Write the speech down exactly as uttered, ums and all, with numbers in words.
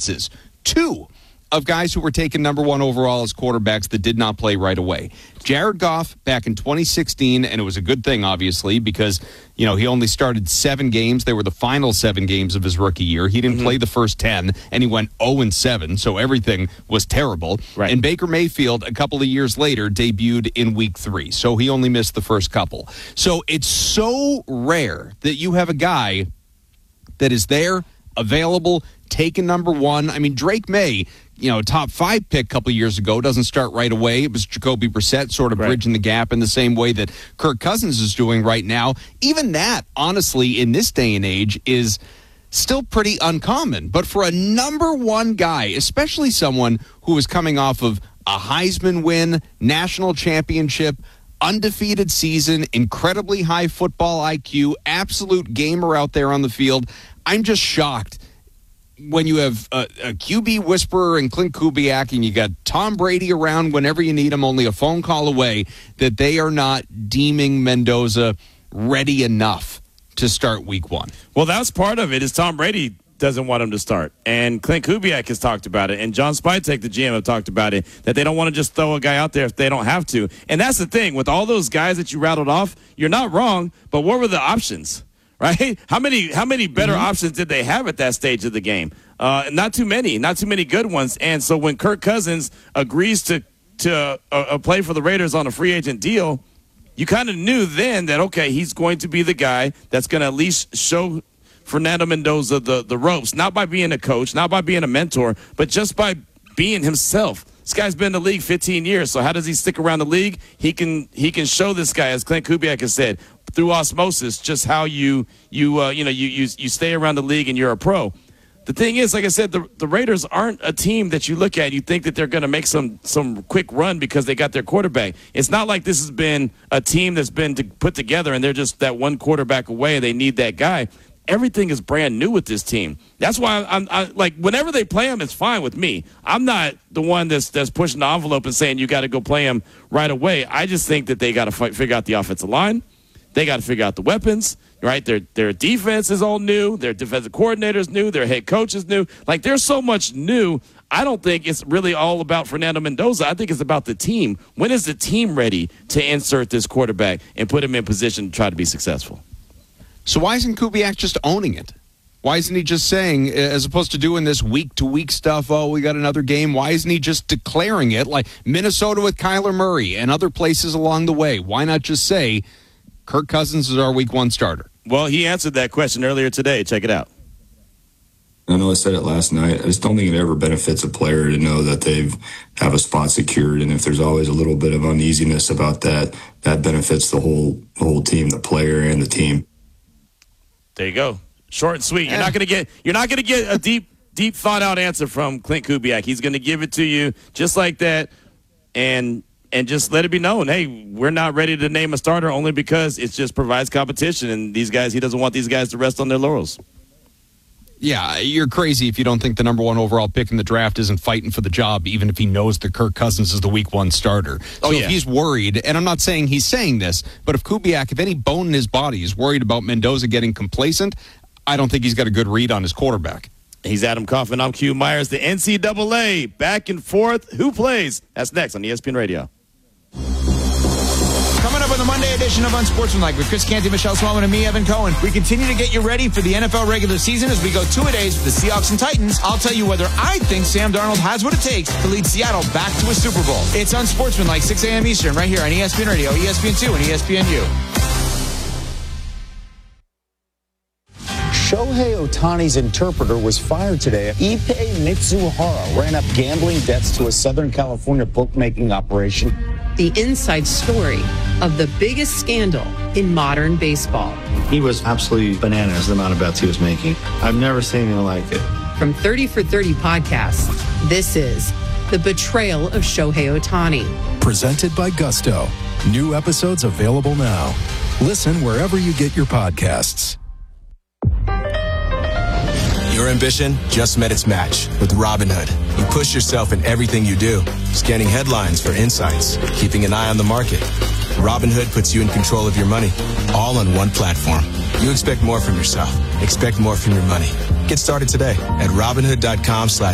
instances, two of guys who were taken number one overall as quarterbacks that did not play right away. Jared Goff back in twenty sixteen, and it was a good thing, obviously, because, you know, he only started seven games. They were the final seven games of his rookie year. He didn't mm-hmm. play the first ten, and he went oh and seven, so everything was terrible. Right. And Baker Mayfield, a couple of years later, debuted in week three, so he only missed the first couple. So it's so rare that you have a guy that is there, available, taken number one. I mean, Drake May, you know, top five pick a couple of years ago, doesn't start right away. It was Jacoby Brissett sort of right. bridging the gap in the same way that Kirk Cousins is doing right now. Even that, honestly, in this day and age, is still pretty uncommon. But for a number one guy, especially someone who is coming off of a Heisman win, national championship, undefeated season, incredibly high football I Q, absolute gamer out there on the field, I'm just shocked when you have a, a Q B whisperer and Clint Kubiak and you got Tom Brady around whenever you need him, only a phone call away, that they are not deeming Mendoza ready enough to start week one. Well, that's part of it is Tom Brady doesn't want him to start. And Clint Kubiak has talked about it. And John Spytek, the G M, have talked about it, that they don't want to just throw a guy out there if they don't have to. And that's the thing. With all those guys that you rattled off, you're not wrong, but what were the options? Right? How many how many better mm-hmm. options did they have at that stage of the game? Uh, not too many. Not too many good ones. And so when Kirk Cousins agrees to, to uh, uh, play for the Raiders on a free agent deal, you kind of knew then that, okay, he's going to be the guy that's going to at least show Fernando Mendoza the, the ropes, not by being a coach, not by being a mentor, but just by being himself. This guy's been in the league fifteen years, so how does he stick around the league? He can he can show this guy, as Clint Kubiak has said, through osmosis, just how you you uh, you know you, you you stay around the league and you're a pro. The thing is, like I said, the, the Raiders aren't a team that you look at and you think that they're going to make some some quick run because they got their quarterback. It's not like this has been a team that's been to put together and they're just that one quarterback away and they need that guy. Everything is brand new with this team. That's why I'm I, like, whenever they play them, it's fine with me. I'm not the one that's that's pushing the envelope and saying you got to go play them right away. I just think that they got to figure out the offensive line. They got to figure out the weapons, right? Their their defense is all new. Their defensive coordinator is new. Their head coach is new. Like, there's so much new. I don't think it's really all about Fernando Mendoza. I think it's about the team. When is the team ready to insert this quarterback and put him in position to try to be successful? So why isn't Kubiak just owning it? Why isn't he just saying, as opposed to doing this week-to-week stuff, oh, we got another game, why isn't he just declaring it like Minnesota with Kyler Murray and other places along the way? Why not just say, Kirk Cousins is our week one starter? Well, he answered that question earlier today. Check it out. I know I said it last night. I just don't think it ever benefits a player to know that they've have a spot secured. And if there's always a little bit of uneasiness about that, that benefits the whole the whole team, the player and the team. There you go. Short and sweet. You're not going to get you're not going to get a deep deep thought out answer from Clint Kubiak. He's going to give it to you just like that, and and just let it be known, hey, we're not ready to name a starter only because it just provides competition, and these guys, he doesn't want these guys to rest on their laurels. Yeah, you're crazy if you don't think the number one overall pick in the draft isn't fighting for the job, even if he knows that Kirk Cousins is the week one starter. So oh, yeah. if he's worried, and I'm not saying he's saying this, but if Kubiak, if any bone in his body is worried about Mendoza getting complacent, I don't think he's got a good read on his quarterback. He's Adam Kaufman. I'm Q Myers. The N C double A back and forth. Who plays? That's next on E S P N Radio. Coming up on the Monday edition of Unsportsmanlike with Chris Canty, Michelle Swellman, and me, Evan Cohen. We continue to get you ready for the N F L regular season as we go two-a-days with the Seahawks and Titans. I'll tell you whether I think Sam Darnold has what it takes to lead Seattle back to a Super Bowl. It's Unsportsmanlike, six a.m. Eastern, right here on E S P N Radio, E S P N two, and E S P N U. Shohei Ohtani's interpreter was fired today. Ippei Mitsuhara ran up gambling debts to a Southern California bookmaking operation. The inside story of the biggest scandal in modern baseball. He was absolutely bananas, the amount of bets he was making. I've never seen anything like it. From thirty for thirty podcasts, this is The Betrayal of Shohei Ohtani. Presented by Gusto. New episodes available now. Listen wherever you get your podcasts. Your ambition just met its match with Robinhood. You push yourself in everything you do, scanning headlines for insights, keeping an eye on the market. Robinhood puts you in control of your money, all on one platform. You expect more from yourself. Expect more from your money. Get started today at Robinhood.com slash